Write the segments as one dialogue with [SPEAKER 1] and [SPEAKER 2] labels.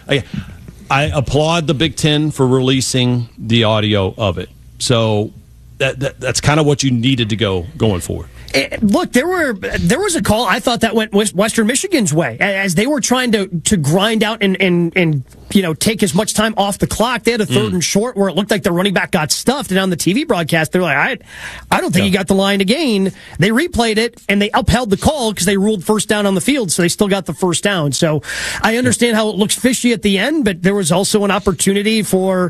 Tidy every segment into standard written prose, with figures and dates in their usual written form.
[SPEAKER 1] I applaud the Big Ten for releasing the audio of it. So that's kind of what you needed to go going forward.
[SPEAKER 2] Look, there was a call. I thought that went Western Michigan's way as they were trying to grind out and take as much time off the clock. They had a third and short where it looked like the running back got stuffed, and on the TV broadcast they're like, I don't think he got the line to gain. They replayed it and they upheld the call because they ruled first down on the field, so they still got the first down. So I understand how it looks fishy at the end, but there was also an opportunity for,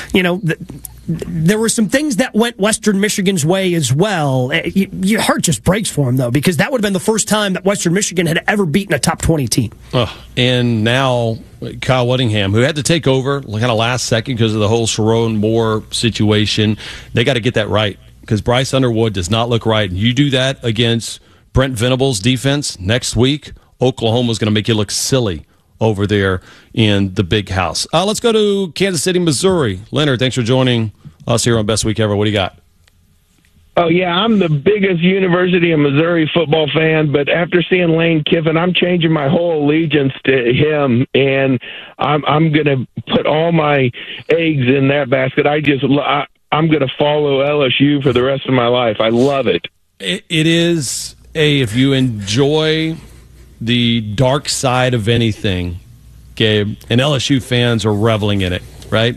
[SPEAKER 2] there were some things that went Western Michigan's way as well. Your heart just breaks for them, though, because that would have been the first time that Western Michigan had ever beaten a top 20 team.
[SPEAKER 1] And now Kyle Whittingham, who had to take over kind of last second because of the whole Sharon Moore situation, they got to get that right because Bryce Underwood does not look right. You do that against Brent Venables' defense next week, Oklahoma's going to make you look silly over there in the big house. Let's go to Kansas City, Missouri. Leonard, thanks for joining us here on Best Week Ever. What do you got?
[SPEAKER 3] Oh, yeah, I'm the biggest University of Missouri football fan, but after seeing Lane Kiffin, I'm changing my whole allegiance to him, and I'm going to put all my eggs in that basket. I'm going to follow LSU for the rest of my life. I love it.
[SPEAKER 1] It is if you enjoy the dark side of anything, Gabe, and LSU fans are reveling in it, right?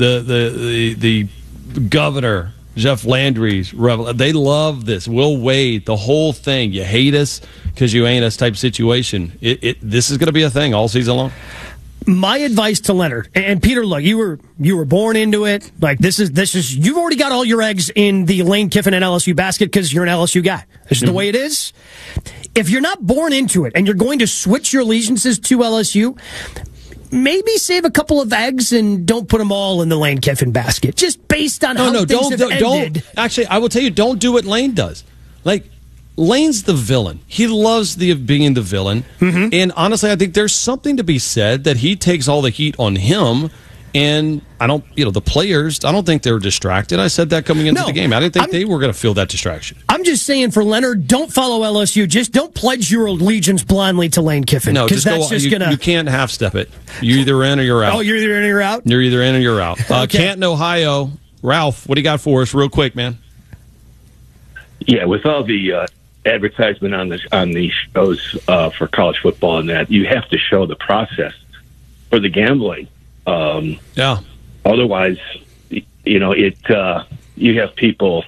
[SPEAKER 1] The governor, Jeff Landry's they love this. Will Wade, the whole thing. You hate us because you ain't us type situation. This is going to be a thing all season long.
[SPEAKER 2] My advice to Leonard and Peter, look, you were born into it. Like this is you've already got all your eggs in the Lane Kiffin and LSU basket because you're an LSU guy. This is the way it is. If you're not born into it and you're going to switch your allegiances to LSU, maybe save a couple of eggs and don't put them all in the Lane Kiffin basket. Just based on how things have ended.
[SPEAKER 1] Actually, I will tell you, don't do what Lane does. Like, Lane's the villain. He loves being the villain. Mm-hmm. And honestly, I think there's something to be said that he takes all the heat on him. And the players, I don't think they're distracted. I said that coming into the game. I didn't think they were going to feel that distraction.
[SPEAKER 2] I'm just saying for Leonard, don't follow LSU. Just don't pledge your allegiance blindly to Lane Kiffin.
[SPEAKER 1] No, you can't half step it. You're either in or you're out.
[SPEAKER 2] Oh, you're either in or you're out?
[SPEAKER 1] You're either in or you're out.
[SPEAKER 2] Okay.
[SPEAKER 1] Canton, Ohio. Ralph, what do you got for us real quick, man?
[SPEAKER 4] Yeah, with all the advertisement on these shows for college football and that, you have to show the process for the gambling. Otherwise, you have people,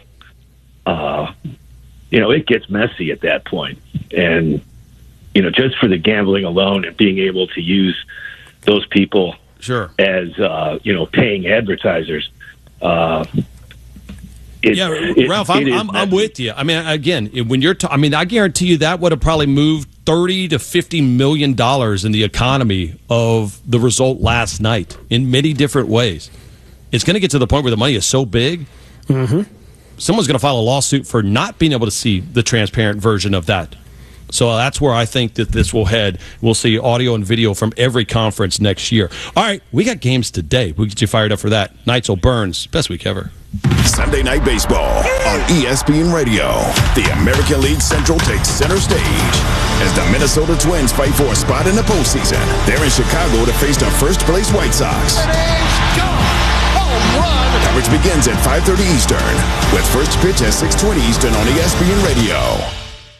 [SPEAKER 4] it gets messy at that point. And, just for the gambling alone and being able to use those people as, paying advertisers.
[SPEAKER 1] Ralph, I'm with you. I mean, again, when I guarantee you that would have probably moved $30 to $50 million in the economy of the result last night in many different ways. It's going to get to the point where the money is so big, someone's going to file a lawsuit for not being able to see the transparent version of that. So that's where I think that this will head. We'll see audio and video from every conference next year. All right, we got games today. We'll get you fired up for that. Neitzel Burns, Best Week Ever.
[SPEAKER 5] Sunday Night Baseball on ESPN Radio. The American League Central takes center stage as the Minnesota Twins fight for a spot in the postseason. They're in Chicago to face the first-place White Sox. Coverage begins at 5:30 Eastern with first pitch at 6:20 Eastern on ESPN Radio.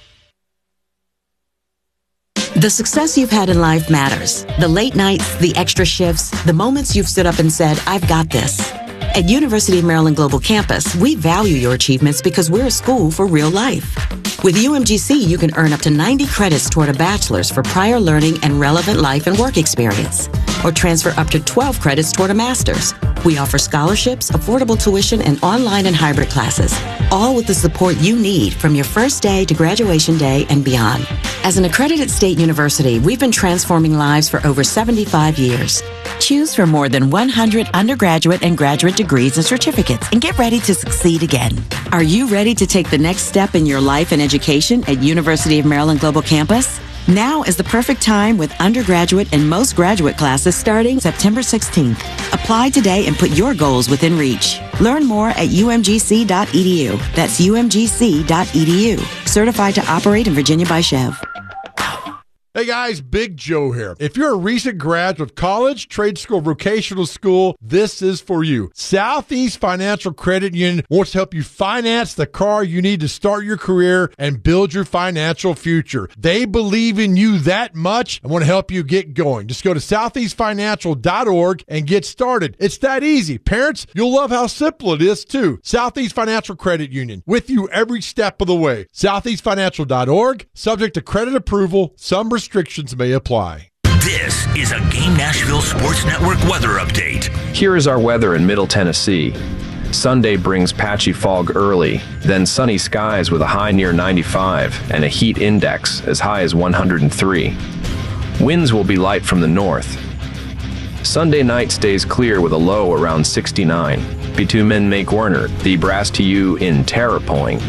[SPEAKER 6] The success you've had in life matters. The late nights, the extra shifts, the moments you've stood up and said, I've got this. At University of Maryland Global Campus, we value your achievements because we're a school for real life. With UMGC, you can earn up to 90 credits toward a bachelor's for prior learning and relevant life and work experience, or transfer up to 12 credits toward a master's. We offer scholarships, affordable tuition, and online and hybrid classes, all with the support you need from your first day to graduation day and beyond. As an accredited state university, we've been transforming lives for over 75 years. Choose from more than 100 undergraduate and graduate degrees and certificates and get ready to succeed again. Are you ready to take the next step in your life and education at University of Maryland Global Campus? Now is the perfect time with undergraduate and most graduate classes starting September 16th. Apply today and put your goals within reach. Learn more at umgc.edu. That's umgc.edu. Certified to operate in Virginia by Chev.
[SPEAKER 7] Hey guys, Big Joe here. If you're a recent grad with college, trade school, vocational school, this is for you. Southeast Financial Credit Union wants to help you finance the car you need to start your career and build your financial future. They believe in you that much and want to help you get going. Just go to southeastfinancial.org and get started. It's that easy. Parents, you'll love how simple it is too. Southeast Financial Credit Union, with you every step of the way. Southeastfinancial.org, subject to credit approval. Some restrictions may apply.
[SPEAKER 8] This is a Game Nashville Sports Network weather update.
[SPEAKER 9] Here is our weather in Middle Tennessee. Sunday brings patchy fog early, then sunny skies with a high near 95 and a heat index as high as 103. Winds will be light from the north. Sunday night stays clear with a low around 69. Bitumen Make Werner, the brass to you in Terrapoing.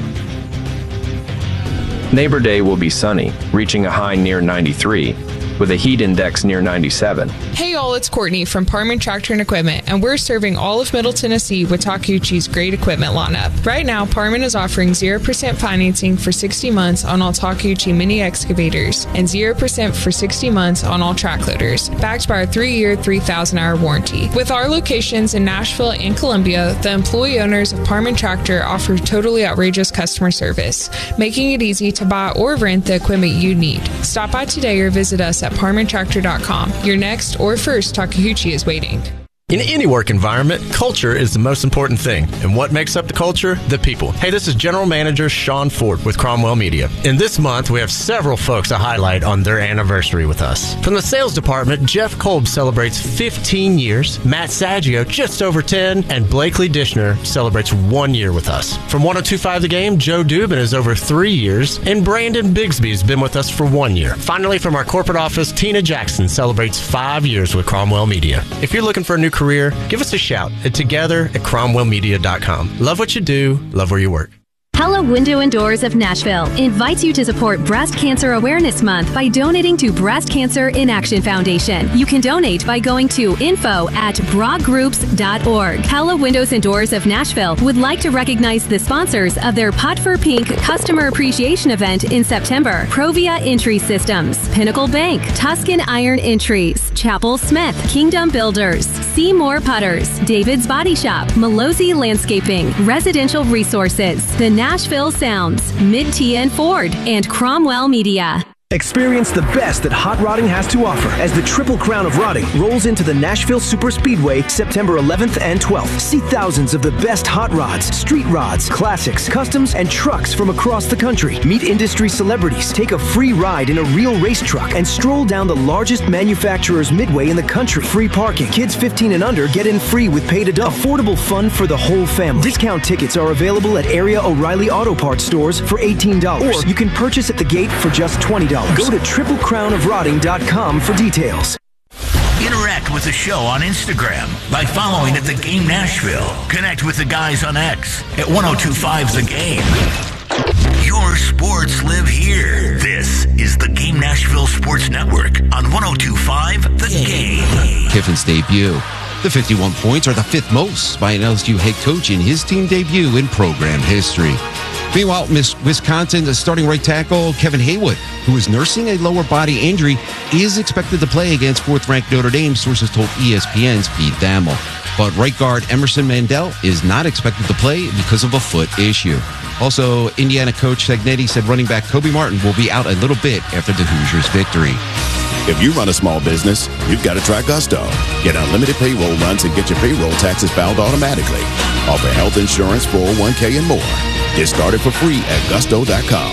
[SPEAKER 9] Neighbor Day will be sunny, reaching a high near 93, with a heat index near 97.
[SPEAKER 10] Hey all, it's Courtney from Parman Tractor and Equipment, and we're serving all of Middle Tennessee with Takeuchi's great equipment lineup. Right now, Parman is offering 0% financing for 60 months on all Takeuchi mini excavators and 0% for 60 months on all track loaders, backed by our 3-year, 3,000-hour warranty. With our locations in Nashville and Columbia, the employee owners of Parman Tractor offer totally outrageous customer service, making it easy to buy or rent the equipment you need. Stop by today or visit us at ParmanTractor.com. Your next or first Takeuchi is waiting.
[SPEAKER 11] In any work environment, culture is the most important thing. And what makes up the culture? The people. Hey, this is General Manager Sean Ford with Cromwell Media. And this month, we have several folks to highlight on their anniversary with us. From the sales department, Jeff Kolb celebrates 15 years, Matt Saggio just over 10, and Blakely Dishner celebrates 1 year with us. From 102.5 The Game, Joe Dubin is over 3 years, and Brandon Bigsby has been with us for 1 year. Finally, from our corporate office, Tina Jackson celebrates 5 years with Cromwell Media. If you're looking for a new career, give us a shout at together@cromwellmedia.com. Love what you do, love where you work.
[SPEAKER 12] Hello Window and Doors of Nashville invites you to support Breast Cancer Awareness Month by donating to Breast Cancer in Action Foundation. You can donate by going to info@bragroups.org. Hello Windows and Doors of Nashville would like to recognize the sponsors of their Pot for Pink Customer Appreciation Event in September. Provia Entry Systems, Pinnacle Bank, Tuscan Iron Entries, Chapel Smith, Kingdom Builders, Seymour Putters, David's Body Shop, Malozzi Landscaping, Residential Resources, the Nashville Sounds, Mid-T and Ford, and Cromwell Media.
[SPEAKER 13] Experience the best that hot rodding has to offer as the Triple Crown of Rodding rolls into the Nashville Super Speedway September 11th and 12th. See thousands of the best hot rods, street rods, classics, customs, and trucks from across the country. Meet industry celebrities, take a free ride in a real race truck, and stroll down the largest manufacturer's midway in the country. Free parking. Kids 15 and under get in free with paid adult. Affordable fun for the whole family. Discount tickets are available at area O'Reilly Auto Parts stores for $18, or you can purchase at the gate for just $20. Go to triplecrownofrodding.com for details.
[SPEAKER 8] Interact with the show on Instagram by following at The Game Nashville. Connect with the guys on X at 1025 The Game. Your sports live here. This is the Game Nashville Sports Network on 1025 The Game.
[SPEAKER 14] Kiffin's debut. The 51 points are the fifth most by an LSU head coach in his team debut in program history. Meanwhile, Wisconsin starting right tackle Kevin Haywood, who is nursing a lower body injury, is expected to play against fourth-ranked Notre Dame, sources told ESPN's Pete Thamel. But right guard Emerson Mandel is not expected to play because of a foot issue. Also, Indiana coach Sagnetti said running back Kobe Martin will be out a little bit after the Hoosiers' victory.
[SPEAKER 5] If you run a small business, you've got to try Gusto. Get unlimited payroll runs and get your payroll taxes filed automatically. Offer health insurance, 401k, and more. Get started for free at gusto.com.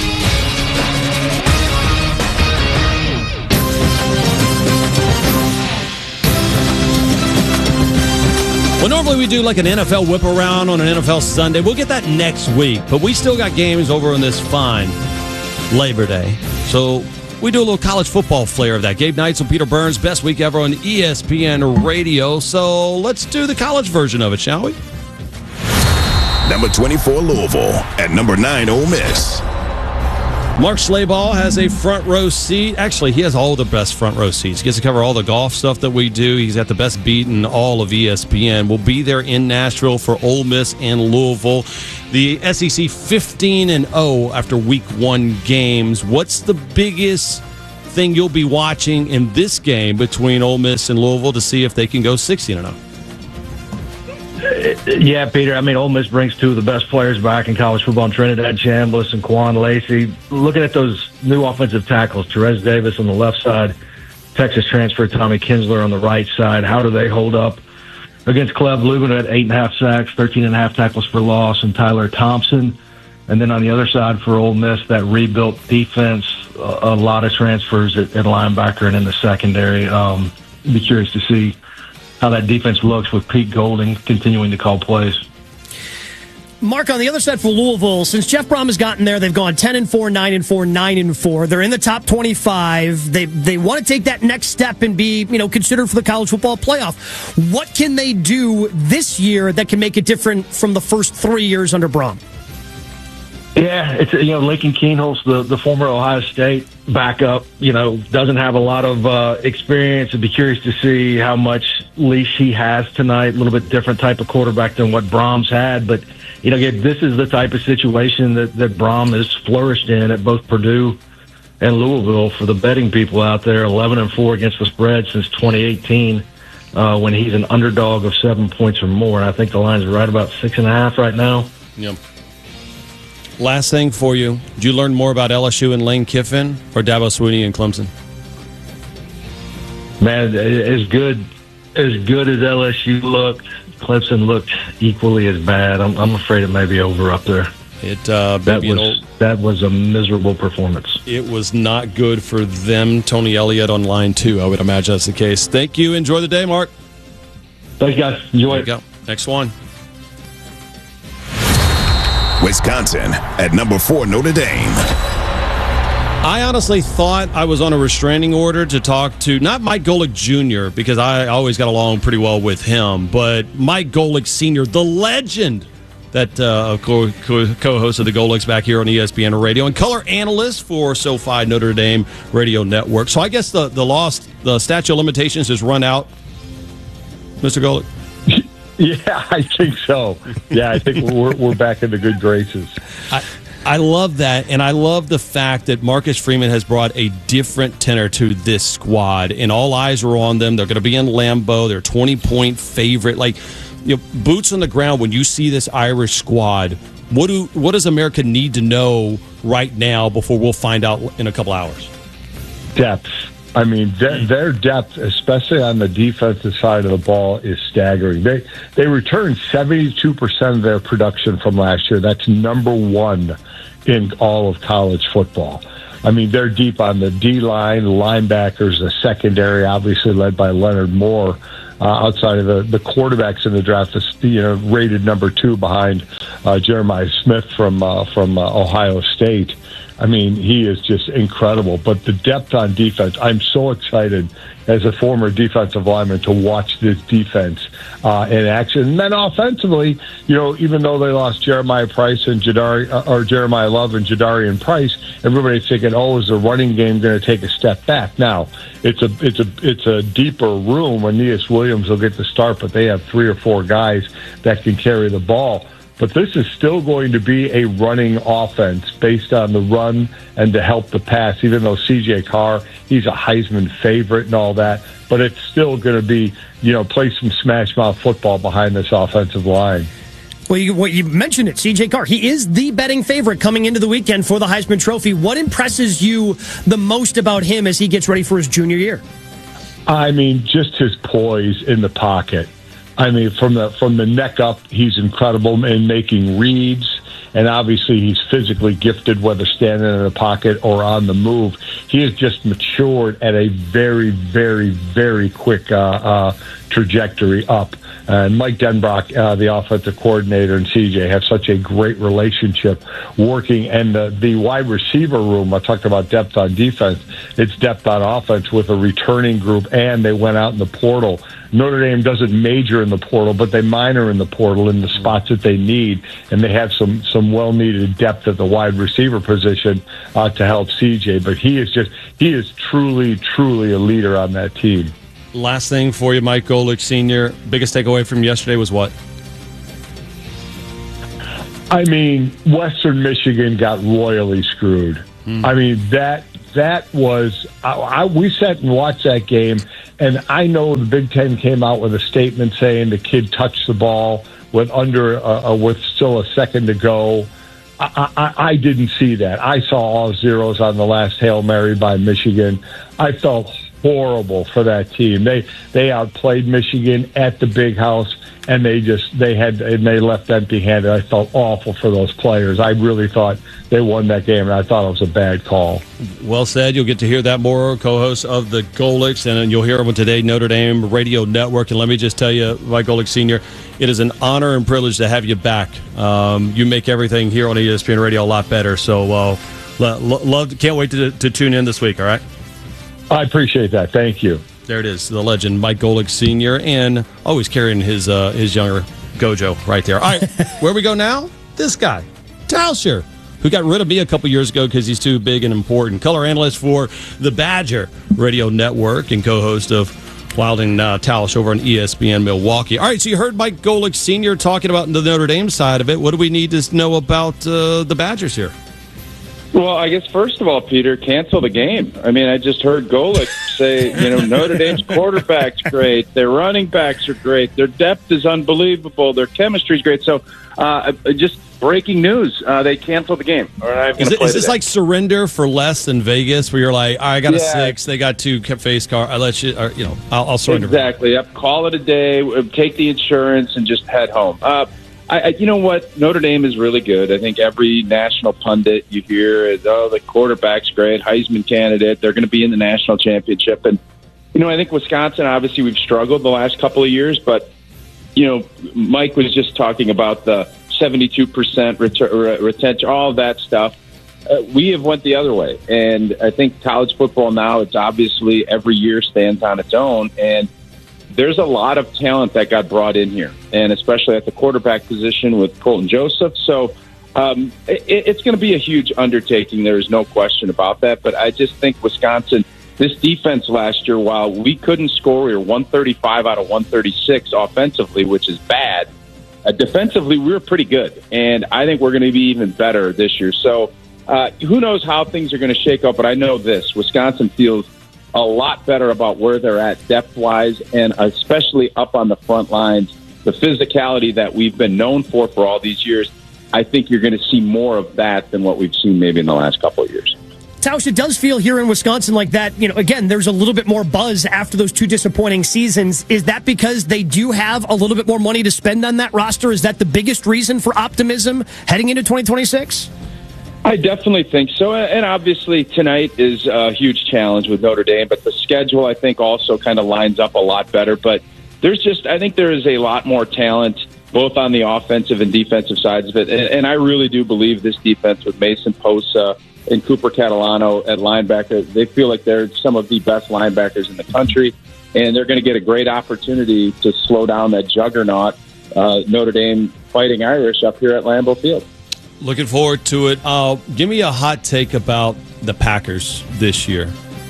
[SPEAKER 1] Well, normally we do like an NFL whip around on an NFL Sunday. We'll get that next week, but we still got games over on this fine Labor Day. So we do a little college football flair of that. Gabe Neitzel, Peter Burns, best week ever on ESPN Radio. So let's do the college version of it, shall we?
[SPEAKER 5] Number 24, Louisville. At number 9, Ole Miss.
[SPEAKER 1] Mark Schlabach has a front row seat. Actually, he has all the best front row seats. He gets to cover all the golf stuff that we do. He's got the best beat in all of ESPN. We'll be there in Nashville for Ole Miss and Louisville. The SEC 15-0 after week 1 games. What's the biggest thing you'll be watching in this game between Ole Miss and Louisville to see if they can go 16-0.
[SPEAKER 15] Yeah, Peter. I mean, Ole Miss brings two of the best players back in college football, Trinidad Chambliss and Quan Lacey. Looking at those new offensive tackles, Terez Davis on the left side, Texas transfer Tommy Kinsler on the right side. How do they hold up against Cleve Lubin at 8.5 sacks, 13.5 tackles for loss, and Tyler Thompson? And then on the other side for Ole Miss, that rebuilt defense, a lot of transfers at linebacker and in the secondary. Be curious to see how that defense looks with Pete Golding continuing to call plays.
[SPEAKER 2] Mark, on the other side for Louisville, since Jeff Brom has gotten there, they've gone 10-4, 9-4, 9-4. They're in the top 25. They want to take that next step and be, considered for the college football playoff. What can they do this year that can make it different from the first 3 years under Brom?
[SPEAKER 15] Yeah, it's Lincoln Kienholz, the former Ohio State backup, doesn't have a lot of experience. I'd be curious to see how much leash he has tonight. A little bit different type of quarterback than what Brom's had, but this is the type of situation that Brom has flourished in at both Purdue and Louisville. For the betting people out there, 11-4 against the spread since 2018, when he's an underdog of 7 points or more. And I think the line's right about 6.5 right now.
[SPEAKER 1] Yep. Last thing for you. Did you learn more about LSU and Lane Kiffin or Dabo Swinney and Clemson?
[SPEAKER 15] Man, as good as LSU looked, Clemson looked equally as bad. I'm afraid it may be over up there. That was a miserable performance.
[SPEAKER 1] It was not good for them. Tony Elliott on line 2. I would imagine that's the case. Thank you. Enjoy the day, Mark.
[SPEAKER 15] Thanks, guys. Enjoy
[SPEAKER 1] There
[SPEAKER 15] it.
[SPEAKER 1] you go. Next one.
[SPEAKER 5] Wisconsin at number 4, Notre Dame.
[SPEAKER 1] I honestly thought I was on a restraining order to talk to, not Mike Golic Jr., because I always got along pretty well with him, but Mike Golic Sr., the legend that co-host of the Golics back here on ESPN Radio and color analyst for SoFi Notre Dame Radio Network. So I guess the statute of limitations has run out, Mr. Golic?
[SPEAKER 16] Yeah, I think so. Yeah, I think we're back in the good graces.
[SPEAKER 1] I love that, and I love the fact that Marcus Freeman has brought a different tenor to this squad, and all eyes are on them. They're going to be in Lambeau. They're a 20-point favorite. Boots on the ground, when you see this Irish squad, what does America need to know right now before we'll find out in a couple hours?
[SPEAKER 16] Depth. I mean, their depth, especially on the defensive side of the ball, is staggering. They returned 72% of their production from last year. That's number 1 in all of college football. I mean, they're deep on the D-line, linebackers, the secondary, obviously led by Leonard Moore. Outside of the quarterbacks in the draft, rated number 2 behind Jeremiah Smith from Ohio State. I mean, he is just incredible. But the depth on defense, I'm so excited as a former defensive lineman to watch this defense in action. And then offensively, even though they lost Jeremiah Price and Jeremiah Love and Jadarian Price, everybody's thinking, is the running game going to take a step back? Now, it's a deeper room. Aeneas Williams will get the start, but they have 3 or 4 guys that can carry the ball. But this is still going to be a running offense based on the run and to help the pass, even though C.J. Carr, he's a Heisman favorite and all that. But it's still going to be, play some smash mouth football behind this offensive line.
[SPEAKER 2] Well, you mentioned it, C.J. Carr. He is the betting favorite coming into the weekend for the Heisman Trophy. What impresses you the most about him as he gets ready for his junior year?
[SPEAKER 16] I mean, just his poise in the pocket. I mean, from the neck up, he's incredible in making reads, and obviously he's physically gifted, whether standing in the pocket or on the move. He has just matured at a very, very, very quick trajectory up. And Mike Denbrock, the offensive coordinator, and CJ have such a great relationship working. And the wide receiver room, I talked about depth on defense, it's depth on offense with a returning group, and they went out in the portal. Notre Dame doesn't major in the portal, but they minor in the portal in the spots that they need, and they have some well-needed depth at the wide receiver position to help CJ. But he is truly, truly a leader on that team.
[SPEAKER 1] Last thing for you, Mike Golic Sr., biggest takeaway from yesterday was what?
[SPEAKER 16] I mean, Western Michigan got royally screwed. I mean, that that was we sat and watched that game, and I know the Big Ten came out with a statement saying the kid touched the ball with with still a second to go. I didn't see that. I saw all zeros on the last Hail Mary by Michigan. I felt horrible for that team. They outplayed Michigan at the Big House, and they left empty-handed. I felt awful for those players. I really thought they won that game, and I thought it was a bad call.
[SPEAKER 1] Well said. You'll get to hear that more, co-host of the Golics, and you'll hear them today, Notre Dame Radio Network. And let me just tell you, Mike Golic Sr., it is an honor and privilege to have you back. You make everything here on ESPN Radio a lot better. So can't wait to tune in this week, all right?
[SPEAKER 16] I appreciate that. Thank you.
[SPEAKER 1] There it is, the legend, Mike Golic Sr., and always carrying his younger Gojo right there. All right, where we go now? This guy, Tauscher, who got rid of me a couple years ago because he's too big and important. Color analyst for the Badger Radio Network and co-host of Wild and Tausch over on ESPN Milwaukee. All right, so you heard Mike Golic Sr. talking about the Notre Dame side of it. What do we need to know about the Badgers here?
[SPEAKER 17] Well, I guess first of all, Peter, cancel the game. I mean, I just heard Golic say, Notre Dame's quarterback's great, their running backs are great, their depth is unbelievable, their chemistry is great. So, just breaking news: they canceled the game.
[SPEAKER 1] Is this like surrender for less than Vegas, where you're like, I got a 6, they got 2 face car, I let you, I'll surrender.
[SPEAKER 17] Exactly. Yep. Call it a day. Take the insurance and just head home. You know what? Notre Dame is really good. I think every national pundit you hear is, the quarterback's great, Heisman candidate. They're going to be in the national championship. And, I think Wisconsin, obviously, we've struggled the last couple of years. But, Mike was just talking about the 72% retention, all of that stuff. We have went the other way. And I think college football now, it's obviously every year stands on its own. And there's a lot of talent that got brought in here, and especially at the quarterback position with Colton Joseph. So it's going to be a huge undertaking. There is no question about that. But I just think Wisconsin, this defense last year, while we couldn't score, we were 135 out of 136 offensively, which is bad. Defensively, we were pretty good, and I think we're going to be even better this year. So who knows how things are going to shake up, but I know this. Wisconsin feels a lot better about where they're at depth-wise, and especially up on the front lines. The physicality that we've been known for all these years, I think you're going to see more of that than what we've seen maybe in the last couple of years.
[SPEAKER 2] Tausch, it does feel here in Wisconsin like that, again, there's a little bit more buzz after those 2 disappointing seasons. Is that because they do have a little bit more money to spend on that roster? Is that the biggest reason for optimism heading into 2026?
[SPEAKER 17] I definitely think so. And obviously tonight is a huge challenge with Notre Dame, but the schedule, I think, also kind of lines up a lot better. But I think there is a lot more talent both on the offensive and defensive sides of it. And I really do believe this defense with Mason Posa and Cooper Catalano at linebacker, they feel like they're some of the best linebackers in the country. And they're going to get a great opportunity to slow down that juggernaut, Notre Dame Fighting Irish, up here at Lambeau Field.
[SPEAKER 1] Looking forward to it. Give me a hot take about the Packers this year.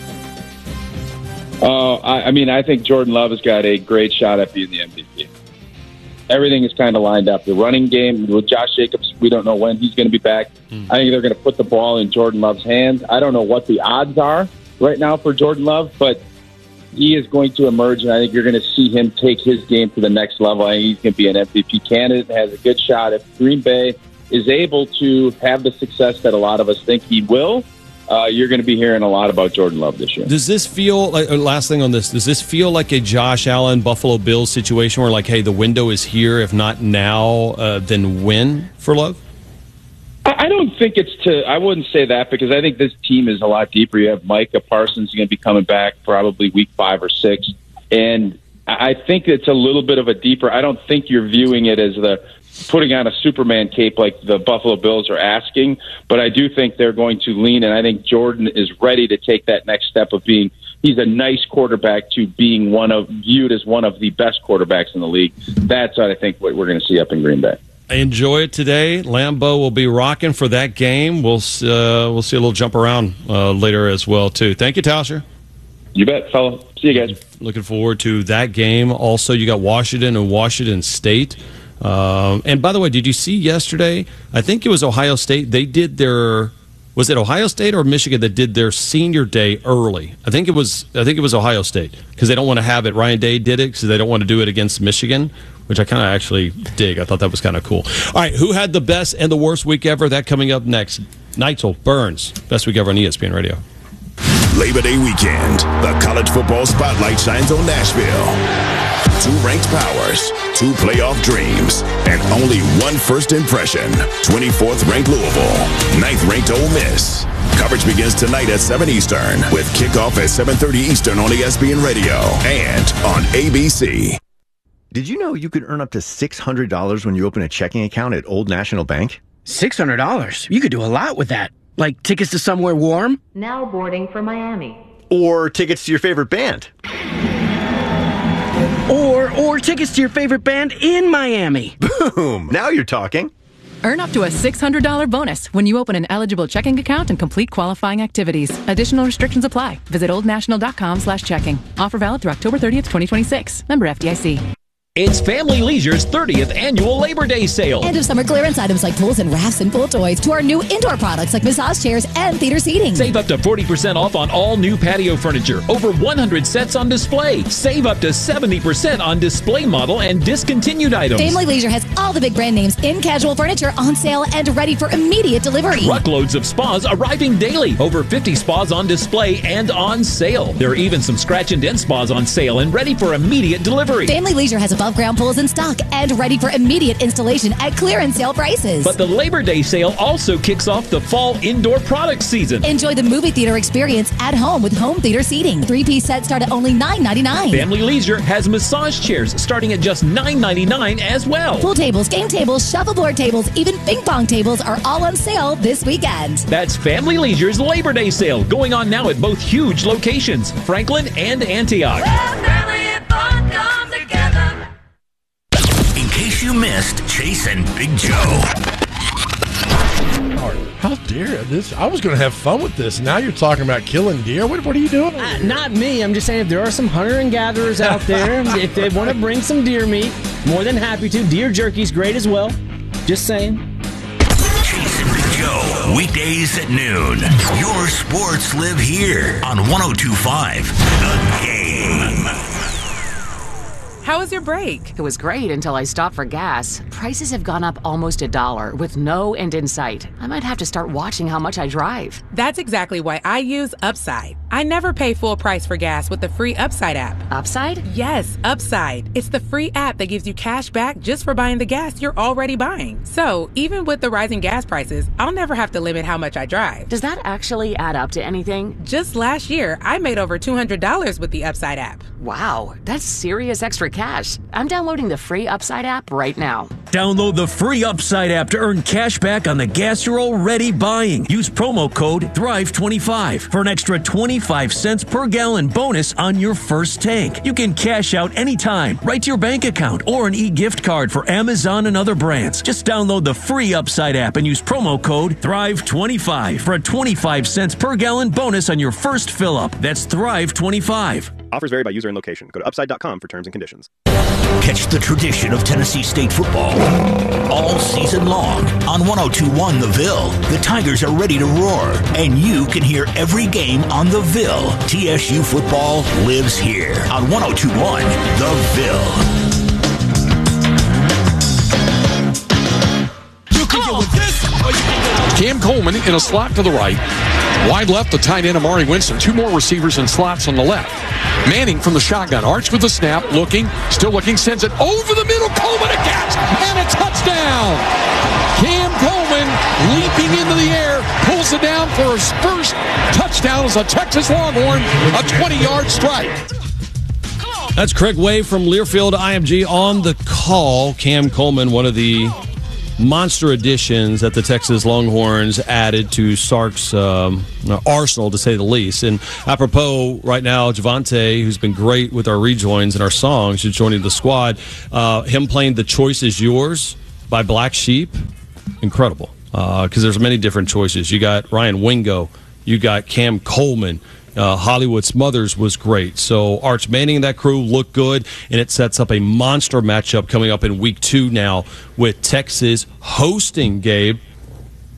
[SPEAKER 17] I think Jordan Love has got a great shot at being the MVP. Everything is kind of lined up. The running game with Josh Jacobs, we don't know when he's going to be back. I think they're going to put the ball in Jordan Love's hands. I don't know what the odds are right now for Jordan Love, but he is going to emerge, and I think you're going to see him take his game to the next level. I think he's going to be an MVP candidate and has a good shot. If Green Bay is able to have the success that a lot of us think he will, you're going to be hearing a lot about Jordan Love this year.
[SPEAKER 1] Does this feel like, last thing on this, does this feel like a Josh Allen, Buffalo Bills situation where, like, hey, the window is here, if not now, then when for Love?
[SPEAKER 17] I don't think I wouldn't say that, because I think this team is a lot deeper. You have Micah Parsons going to be coming back probably week 5 or 6. And I think it's a little bit of a deeper, I don't think you're viewing it as the putting on a Superman cape like the Buffalo Bills are asking, but I do think they're going to lean, and I think Jordan is ready to take that next step of being, he's a nice quarterback to being viewed as one of the best quarterbacks in the league. That's what I think what we're going to see up in Green Bay.
[SPEAKER 1] Enjoy it today. Lambeau will be rocking for that game. We'll see a little jump around later as well, too. Thank you, Tauscher.
[SPEAKER 17] You bet, fella. See you guys.
[SPEAKER 1] Looking forward to that game. Also, you got Washington and Washington State. And by the way, did you see yesterday? I think it was Ohio State. They did their Was it Ohio State or Michigan that did their senior day early? I think it was Ohio State, because they don't want to have it. Ryan Day did it because they don't want to do it against Michigan, which I kind of actually dig. I thought that was kind of cool. All right, who had the best and the worst week ever? That coming up next. Neitzel, Burns, best week ever on ESPN Radio.
[SPEAKER 5] Labor Day weekend, the college football spotlight shines on Nashville. 2 ranked powers, 2 playoff dreams, and only 1 first impression. 24th ranked Louisville, 9th ranked Ole Miss. Coverage begins tonight at 7 Eastern with kickoff at 7:30 Eastern on ESPN Radio and on ABC.
[SPEAKER 18] Did you know you could earn up to $600 when you open a checking account at Old National Bank?
[SPEAKER 19] $600? You could do a lot with that. Like tickets to somewhere warm?
[SPEAKER 20] Now boarding for Miami.
[SPEAKER 18] Or tickets to your favorite band.
[SPEAKER 19] Or tickets to your favorite band in Miami.
[SPEAKER 18] Boom! Now you're talking.
[SPEAKER 21] Earn up to a $600 bonus when you open an eligible checking account and complete qualifying activities. Additional restrictions apply. Visit oldnational.com/checking. Offer valid through October 30th, 2026. Member FDIC.
[SPEAKER 22] It's Family Leisure's 30th annual Labor Day sale.
[SPEAKER 23] End of summer clearance items like pools and rafts and pool toys to our new indoor products like massage chairs and theater seating.
[SPEAKER 22] Save up to 40% off on all new patio furniture. Over 100 sets on display. Save up to 70% on display model and discontinued items.
[SPEAKER 23] Family Leisure has all the big brand names in casual furniture on sale and ready for immediate delivery.
[SPEAKER 22] Truckloads of spas arriving daily. Over 50 spas on display and on sale. There are even some scratch and dent spas on sale and ready for immediate delivery.
[SPEAKER 23] Family Leisure has above ground pools in stock and ready for immediate installation at clearance sale prices.
[SPEAKER 22] But the Labor Day sale also kicks off the fall indoor product season.
[SPEAKER 23] Enjoy the movie theater experience at home with home theater seating. 3-piece sets start at only $9.99.
[SPEAKER 22] Family Leisure has massage chairs starting at just $9.99 as well.
[SPEAKER 23] Pool tables, game tables, shuffleboard tables, even ping pong tables are all on sale this weekend.
[SPEAKER 22] That's Family Leisure's Labor Day sale going on now at both huge locations, Franklin and Antioch.
[SPEAKER 8] In case you missed Chase and Big Joe.
[SPEAKER 7] How dare this? I was going to have fun with this. Now you're talking about killing deer. What are you doing?
[SPEAKER 2] Not me. I'm just saying if there are some hunter and gatherers out there, if they want to bring some deer meat, more than happy to. Deer jerky's great as well. Just saying.
[SPEAKER 8] Chase and Big Joe, weekdays at noon. Your sports live here on 102.5 The Game.
[SPEAKER 24] How was your break?
[SPEAKER 6] It was great until I stopped for gas. Prices have gone up almost $1 with no end in sight. I might have to start watching how much I drive.
[SPEAKER 24] That's exactly why I use Upside. I never pay full price for gas with the free Upside app.
[SPEAKER 6] Upside?
[SPEAKER 24] Yes, Upside. It's the free app that gives you cash back just for buying the gas you're already buying. So, even with the rising gas prices, I'll never have to limit how much I drive.
[SPEAKER 6] Does that actually add up to anything?
[SPEAKER 24] Just last year, I made over $200 with the Upside app.
[SPEAKER 6] Wow, that's serious extra cash. I'm downloading the free Upside app right now.
[SPEAKER 22] Download the free Upside app to earn cash back on the gas you're already buying. Use promo code THRIVE25 for an extra 25 cents per gallon bonus on your first tank. You can cash out anytime, right to your bank account, or an e-gift card for Amazon and other brands. Just download the free Upside app and use promo code THRIVE25 for a 25 cents per gallon bonus on your first fill-up. That's THRIVE25.
[SPEAKER 25] Offers vary by user and location. Go to upside.com for terms and conditions.
[SPEAKER 8] Catch the tradition of Tennessee State football all season long on 102.1 The Ville. The Tigers are ready to roar, and you can hear every game on The Ville. TSU football lives here on 102.1 The Ville.
[SPEAKER 26] Cam Coleman in a slot to the right. Wide left, the tight end Amari Winston. 2 more receivers in slots on the left. Manning from the shotgun. Arch with the snap, still looking, sends it over the middle. Coleman a catch and a touchdown. Cam Coleman leaping into the air, pulls it down for his first touchdown as a Texas Longhorn, a 20-yard strike.
[SPEAKER 1] That's Craig Way from Learfield IMG on the call. Cam Coleman, one of the monster additions that the Texas Longhorns added to Sark's arsenal, to say the least. And apropos, right now, Javante, who's been great with our rejoins and our songs, is joining the squad. Him playing The Choice Is Yours by Black Sheep, incredible. Because there's many different choices. You got Ryan Wingo, you got Cam Coleman, Hollywood Smothers was great. So Arch Manning and that crew look good, and it sets up a monster matchup coming up in week 2 now with Texas hosting, Gabe,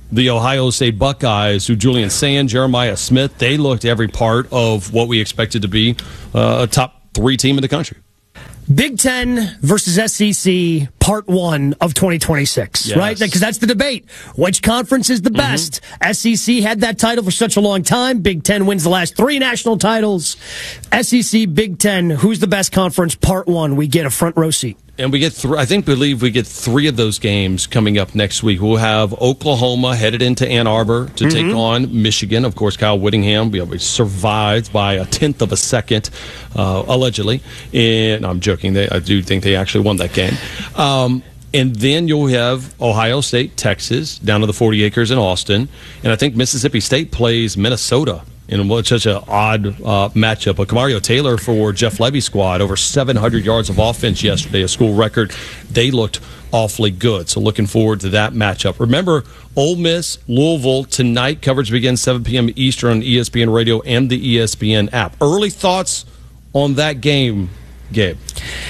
[SPEAKER 1] the Ohio State Buckeyes, who Julian Sand, Jeremiah Smith, they looked every part of what we expected to be a top 3 team in the country.
[SPEAKER 2] Big Ten versus SEC, part 1 of 2026,
[SPEAKER 1] Yes.
[SPEAKER 2] right? Because that's the debate. Which conference is the best? SEC had that title for such a long time. Big Ten wins the last 3 national titles. SEC, Big Ten, who's the best conference? Part 1, we get a front row seat.
[SPEAKER 1] And we get believe we get 3 of those games coming up next week. We'll have Oklahoma headed into Ann Arbor to take on Michigan. Of course, Kyle Whittingham survived by a 1/10 of a second, allegedly. And I'm joking. I do think they actually won that game. And then you'll have Ohio State, Texas, down to the 40 acres in Austin. And I think Mississippi State plays Minnesota in what's such an odd matchup. But Kamario Taylor for Jeff Levy's squad, over 700 yards of offense yesterday, a school record. They looked awfully good. So looking forward to that matchup. Remember, Ole Miss, Louisville, tonight. Coverage begins 7 p.m. Eastern on ESPN Radio and the ESPN app. Early thoughts on that game, Gabe?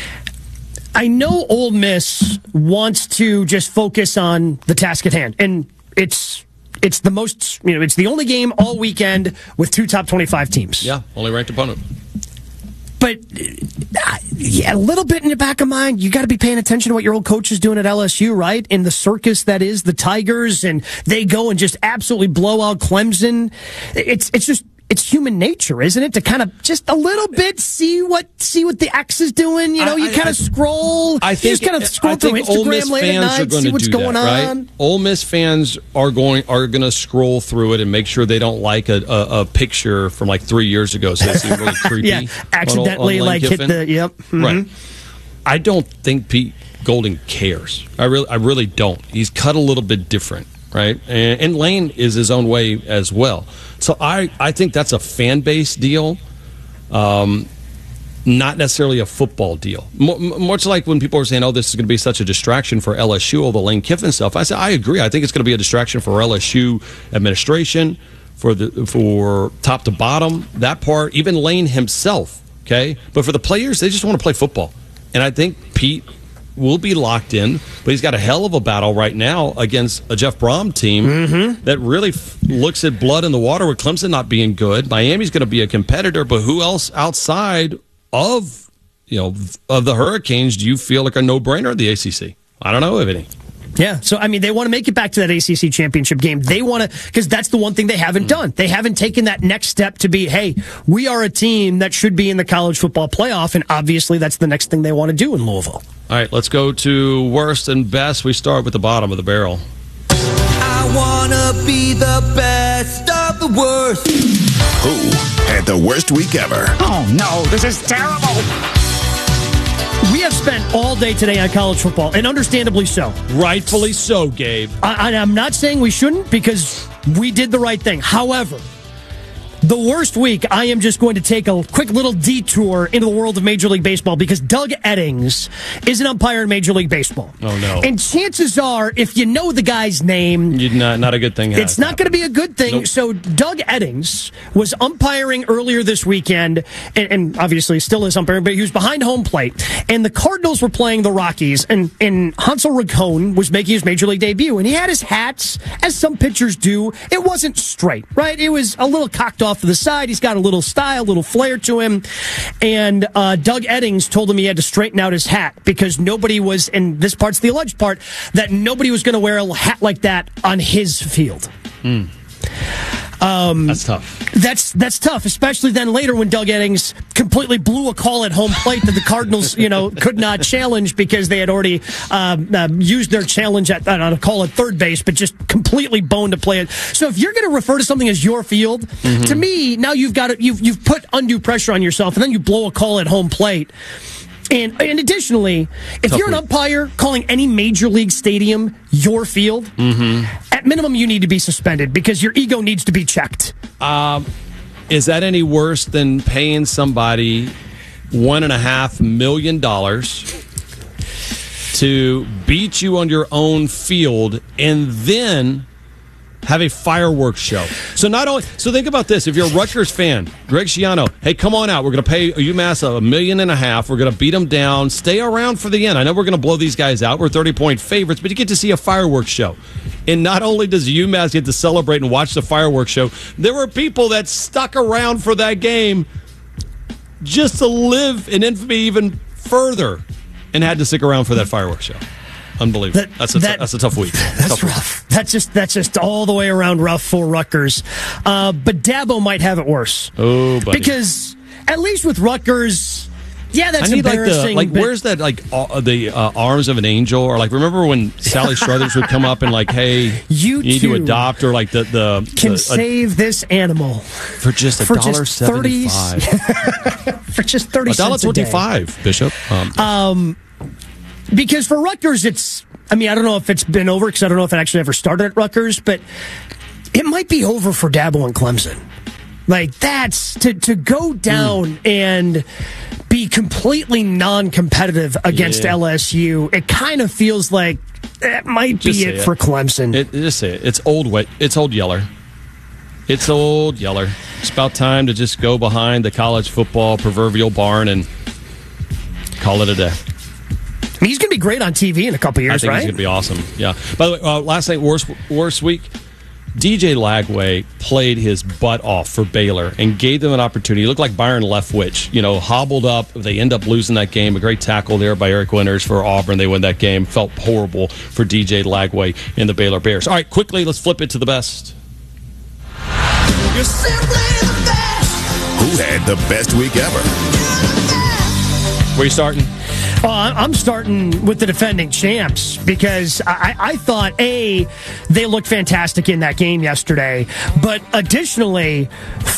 [SPEAKER 2] I know Ole Miss wants to just focus on the task at hand, and it's the most, it's the only game all weekend with 2 top 25 teams.
[SPEAKER 1] Yeah, only ranked opponent.
[SPEAKER 2] But a little bit in the back of mind, you got to be paying attention to what your old coach is doing at LSU, right? In the circus that is the Tigers, and they go and just absolutely blow out Clemson. It's human nature, isn't it? To kind of just a little bit see what the X is doing. You kind of scroll.
[SPEAKER 1] I think
[SPEAKER 2] you just kind of scroll through Instagram late at night, see what's going on.
[SPEAKER 1] Right? Ole Miss fans are going to scroll through it and make sure they don't like a picture from like 3 years ago, so they seem really creepy.
[SPEAKER 2] Yeah, accidentally
[SPEAKER 1] on
[SPEAKER 2] hit the
[SPEAKER 1] right. I don't think Pete Golding cares. I really don't. He's cut a little bit different. Right, and Lane is his own way as well. So I think that's a fan base deal, not necessarily a football deal. Much like when people are saying, "Oh, this is going to be such a distraction for LSU," all the Lane Kiffin stuff. I said I agree. I think it's going to be a distraction for LSU administration, for top to bottom, that part, even Lane himself. Okay, but for the players, they just want to play football, and I think Pete will be locked in, but he's got a hell of a battle right now against a Jeff Brom team that really looks at blood in the water with Clemson not being good. Miami's going to be a competitor, but who else outside of the Hurricanes do you feel like a no-brainer in the ACC? I don't know of any.
[SPEAKER 2] Yeah, so I mean, they want to make it back to that ACC championship game. They want to, because that's the one thing they haven't done. They haven't taken that next step to be, hey, we are a team that should be in the college football playoff, and obviously that's the next thing they want to do in Louisville.
[SPEAKER 1] All right, let's go to worst and best. We start with the bottom of the barrel.
[SPEAKER 3] I want to be the best of the worst.
[SPEAKER 5] Who had the worst week ever?
[SPEAKER 3] Oh, no, this is terrible.
[SPEAKER 2] We have spent all day today on college football, and understandably so.
[SPEAKER 1] Rightfully so, Gabe.
[SPEAKER 2] I'm not saying we shouldn't, because we did the right thing. However, the worst week, I am just going to take a quick little detour into the world of Major League Baseball, because Doug Eddings is an umpire in Major League Baseball.
[SPEAKER 1] Oh, no.
[SPEAKER 2] And chances are, if you know the guy's name,
[SPEAKER 1] not a good thing.
[SPEAKER 2] It's not going to be a good thing. Nope. So Doug Eddings was umpiring earlier this weekend, and obviously still is umpiring, but he was behind home plate. And the Cardinals were playing the Rockies, and Hansel Racone was making his Major League debut. And he had his hats, as some pitchers do. It wasn't straight, right? It was a little cocked off to the side. He's got a little style, a little flair to him. And Doug Eddings told him he had to straighten out his hat because nobody was, and this part's the alleged part, that nobody was going to wear a hat like that on his field.
[SPEAKER 1] That's tough.
[SPEAKER 2] That's tough, especially then later when Doug Eddings completely blew a call at home plate that the Cardinals, could not challenge because they had already used their challenge on a call at third base, but just completely boned to play it. So if you're going to refer to something as your field, to me now you've put undue pressure on yourself, and then you blow a call at home plate. And additionally, if you're an umpire calling any major league stadium your field, at minimum you need to be suspended because your ego needs to be checked.
[SPEAKER 1] Is that any worse than paying somebody $1.5 million to beat you on your own field and then have a fireworks show. So think about this. If you're a Rutgers fan, Greg Schiano, hey, come on out. We're going to pay UMass $1.5 million. We're going to beat them down. Stay around for the end. I know we're going to blow these guys out. We're 30-point favorites, but you get to see a fireworks show. And not only does UMass get to celebrate and watch the fireworks show, there were people that stuck around for that game just to live in infamy even further and had to stick around for that fireworks show. Unbelievable. That's a tough week.
[SPEAKER 2] That's rough. That's just all the way around rough for Rutgers. But Dabo might have it worse.
[SPEAKER 1] Oh, buddy.
[SPEAKER 2] Because at least with Rutgers, yeah, that's embarrassing.
[SPEAKER 1] Where's that, the arms of an angel? Or, remember when Sally Struthers would come up and, hey, you need to adopt, or,
[SPEAKER 2] save this animal.
[SPEAKER 1] For just $1.75.
[SPEAKER 2] For just 30 cents a day.
[SPEAKER 1] $1.25, Bishop.
[SPEAKER 2] Because for Rutgers, I don't know if it's been over, because I don't know if it actually ever started at Rutgers, but it might be over for Dabo and Clemson. That's to go down and be completely non-competitive against LSU. It kind of feels like that might be it for Clemson.
[SPEAKER 1] Just say it. It's old Yeller. It's old Yeller. It's about time to just go behind the college football proverbial barn and call it a day.
[SPEAKER 2] He's going to be great on TV in a couple years,
[SPEAKER 1] right?
[SPEAKER 2] I
[SPEAKER 1] think he's going to be awesome, yeah. By the way, last night, worst week, DJ Lagway played his butt off for Baylor and gave them an opportunity. He looked like Byron Leftwich, hobbled up. They end up losing that game. A great tackle there by Eric Winters for Auburn. They win that game. Felt horrible for DJ Lagway and the Baylor Bears. All right, quickly, let's flip it to the best.
[SPEAKER 5] You're simply the best. Who had the best week ever?
[SPEAKER 1] Where are you starting?
[SPEAKER 2] I'm starting with the defending champs, because I thought, they looked fantastic in that game yesterday. But additionally,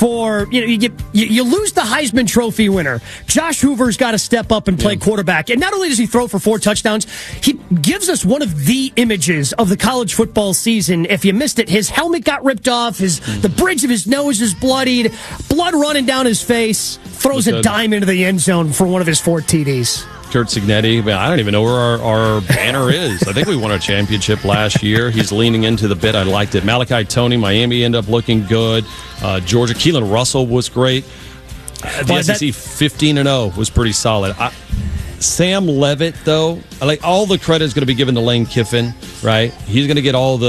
[SPEAKER 2] you lose the Heisman Trophy winner. Josh Hoover's got to step up and play quarterback. And not only does he throw for 4 touchdowns, he gives us one of the images of the college football season. If you missed it, his helmet got ripped off. The bridge of his nose is bloodied, blood running down his face. Throws a dime into the end zone for one of his 4 TDs.
[SPEAKER 1] Curt Cignetti, I don't even know where our banner is. I think we won a championship last year. He's leaning into the bit. I liked it. Malachi Toney, Miami ended up looking good. Georgia, Keelan Russell was great. The SEC 15-0 was pretty solid. Sam Levitt, though, all the credit is going to be given to Lane Kiffin, right? He's going to get all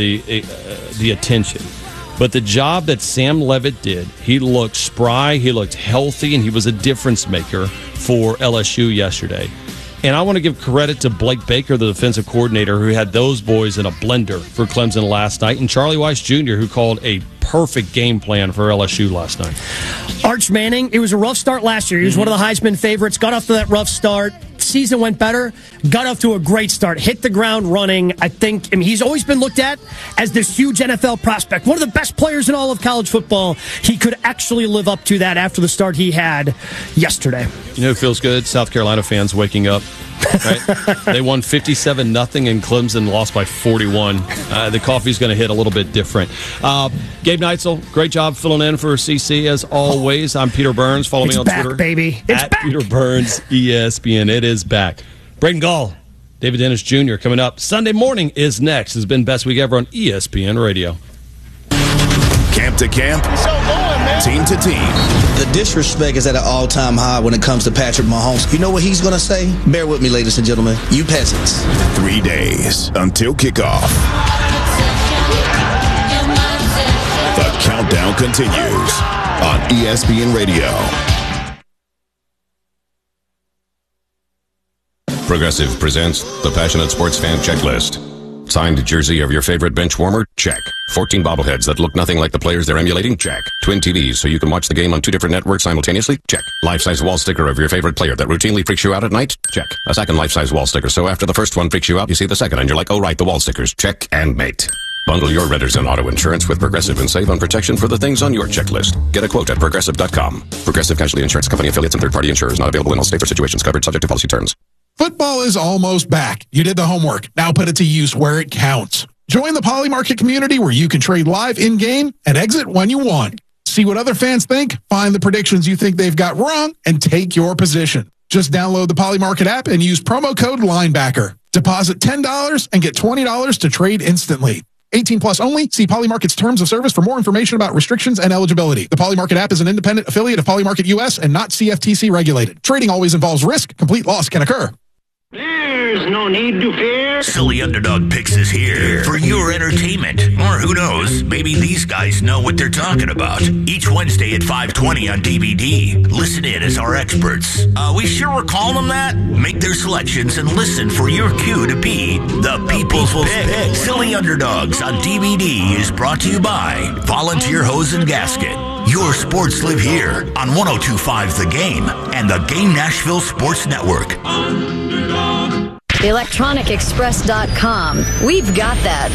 [SPEAKER 1] the attention. But the job that Sam Levitt did, he looked spry, he looked healthy, and he was a difference maker for LSU yesterday. And I want to give credit to Blake Baker, the defensive coordinator, who had those boys in a blender for Clemson last night, and Charlie Weiss Jr., who called a perfect game plan for LSU last night.
[SPEAKER 2] Arch Manning, it was a rough start last year. He was one of the Heisman favorites, got off to that rough start. Season went better, got off to a great start, hit the ground running. He's always been looked at as this huge NFL prospect, one of the best players in all of college football. He could actually live up to that after the start he had yesterday.
[SPEAKER 1] You know who feels good? South Carolina fans waking up. Right? They won 57-0, and Clemson lost by 41. The coffee's going to hit a little bit different. Gabe Neitzel, great job filling in for CC as always. I'm Peter Burns. Follow me on
[SPEAKER 2] back,
[SPEAKER 1] Twitter.
[SPEAKER 2] Baby. It's
[SPEAKER 1] at
[SPEAKER 2] back.
[SPEAKER 1] Peter Burns, ESPN. It is back. Braden Gall, David Dennis Jr. coming up. Sunday morning is next. Has been Best Week Ever on ESPN Radio.
[SPEAKER 5] Camp to camp, team to team.
[SPEAKER 4] The disrespect is at an all-time high when it comes to Patrick Mahomes. You know what he's going to say? Bear with me, ladies and gentlemen. You peasants.
[SPEAKER 5] 3 days until kickoff. The countdown continues on ESPN Radio.
[SPEAKER 9] Progressive presents the Passionate Sports Fan Checklist. Signed jersey of your favorite bench warmer? Check. 14 bobbleheads that look nothing like the players they're emulating? Check. Twin TVs so you can watch the game on 2 different networks simultaneously? Check. Life-size wall sticker of your favorite player that routinely freaks you out at night? Check. A second life-size wall sticker so after the first one freaks you out, you see the second and you're like, oh right, the wall stickers. Check and mate. Bundle your renters and auto insurance with Progressive and save on protection for the things on your checklist. Get a quote at Progressive.com. Progressive Casualty Insurance Company affiliates and third-party insurers not available in all states or situations covered subject to policy terms.
[SPEAKER 10] Football is almost back. You did the homework. Now put it to use where it counts. Join the Poly Market community where you can trade live in-game and exit when you want. See what other fans think, find the predictions you think they've got wrong, and take your position. Just download the Poly Market app and use promo code LINEBACKER. Deposit $10 and get $20 to trade instantly. 18 plus only. See Polymarket's terms of service for more information about restrictions and eligibility. The Polymarket app is an independent affiliate of Polymarket US and not CFTC regulated. Trading always involves risk. Complete loss can occur.
[SPEAKER 8] There's no need to fear. Silly Underdog Picks is here for your entertainment. Or who knows, maybe these guys know what they're talking about. Each Wednesday at 5:20 on DVD. Listen in as our experts. We sure we're calling them that? Make their selections and listen for your cue to be the People's Pick. Silly Underdogs on DVD is brought to you by Volunteer Hose and Gasket. Your sports live here on 102.5 The Game and the Game Nashville Sports Network.
[SPEAKER 11] ElectronicExpress.com. We've got that.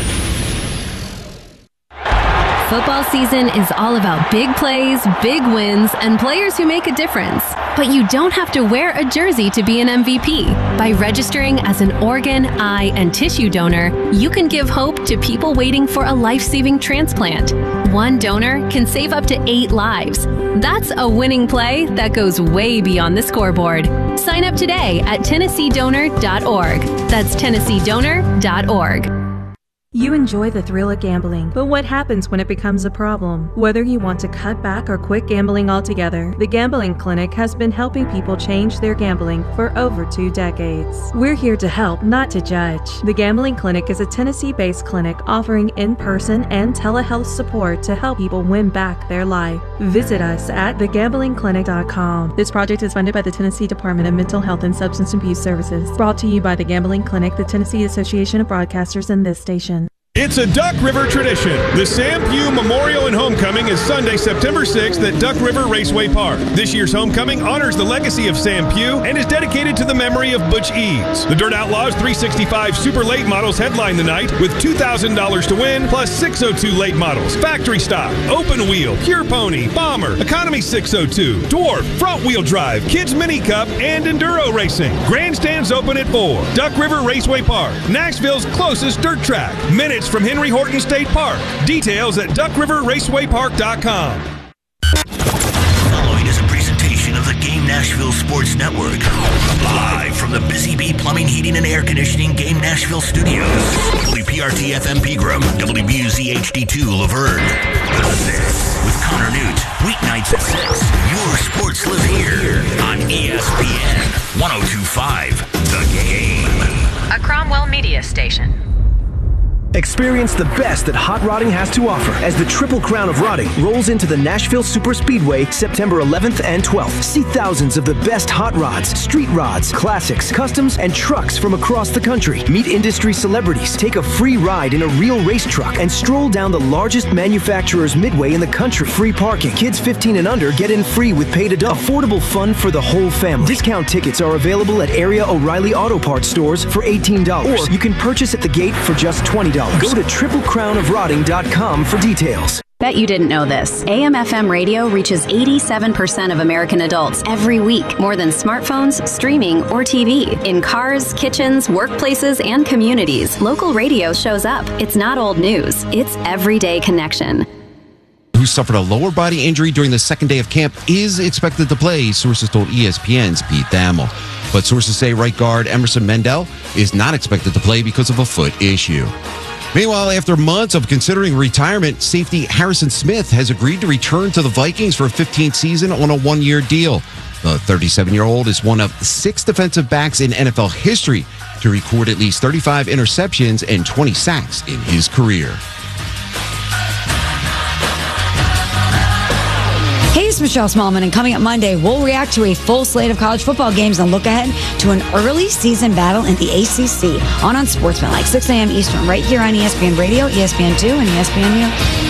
[SPEAKER 12] Football season is all about big plays, big wins, and players who make a difference. But you don't have to wear a jersey to be an MVP. By registering as an organ, eye, and tissue donor, you can give hope to people waiting for a life-saving transplant. One donor can save up to 8 lives. That's a winning play that goes way beyond the scoreboard. Sign up today at TennesseeDonor.org. That's TennesseeDonor.org.
[SPEAKER 13] You enjoy the thrill of gambling, but what happens when it becomes a problem? Whether you want to cut back or quit gambling altogether, the Gambling Clinic has been helping people change their gambling for over 2 decades. We're here to help, not to judge. The Gambling Clinic is a Tennessee-based clinic offering in-person and telehealth support to help people win back their life. Visit us at thegamblingclinic.com. This project is funded by the Tennessee Department of Mental Health and Substance Abuse Services. Brought to you by the Gambling Clinic, the Tennessee Association of Broadcasters, and this station.
[SPEAKER 14] It's a Duck River tradition. The Sam Pugh Memorial and Homecoming is Sunday, September 6th at Duck River Raceway Park. This year's homecoming honors the legacy of Sam Pugh and is dedicated to the memory of Butch Eads. The Dirt Outlaws 365 Super Late models headline the night with $2,000 to win, plus 602 late models, factory stock, open wheel, pure pony, bomber, economy 602, dwarf, front wheel drive, kids mini cup, and enduro racing. Grandstands open at 4. Duck River Raceway Park, Nashville's closest dirt track. Minutes from Henry Horton State Park. Details at duckriverracewaypark.com.
[SPEAKER 8] Following is a presentation of the Game Nashville Sports Network. Live from the Busy Bee Plumbing, Heating, and Air Conditioning Game Nashville Studios. WPRT FM Pegram, WBUZ HD2 Laverne. This with Connor Newt. Weeknights at 6. Your sports live here on ESPN 102.5 The Game.
[SPEAKER 11] A Cromwell Media Station.
[SPEAKER 15] Experience the best that hot rodding has to offer as the Triple Crown of Rodding rolls into the Nashville Super Speedway September 11th and 12th. See thousands of the best hot rods, street rods, classics, customs, and trucks from across the country. Meet industry celebrities, take a free ride in a real race truck, and stroll down the largest manufacturer's midway in the country. Free parking. Kids 15 and under get in free with paid adult. Affordable fun for the whole family. Discount tickets are available at area O'Reilly Auto Parts stores for $18. Or you can purchase at the gate for just $20. Go to TripleCrownOfRodding.com for details.
[SPEAKER 12] Bet you didn't know this. AM/FM radio reaches 87% of American adults every week, more than smartphones, streaming, or TV. In cars, kitchens, workplaces, and communities, local radio shows up. It's not old news. It's everyday connection.
[SPEAKER 16] Who suffered a lower body injury during the second day of camp is expected to play, sources told ESPN's Pete Thamel. But sources say right guard Emerson Mendel is not expected to play because of a foot issue. Meanwhile, after months of considering retirement, safety Harrison Smith has agreed to return to the Vikings for a 15th season on a 1-year deal. The 37-year-old is one of 6 defensive backs in NFL history to record at least 35 interceptions and 20 sacks in his career.
[SPEAKER 27] Hey, it's Michelle Smallman, and coming up Monday, we'll react to a full slate of college football games and look ahead to an early season battle in the ACC on Unsportsmanlike, 6 a.m. Eastern, right here on ESPN Radio, ESPN2, and ESPNU.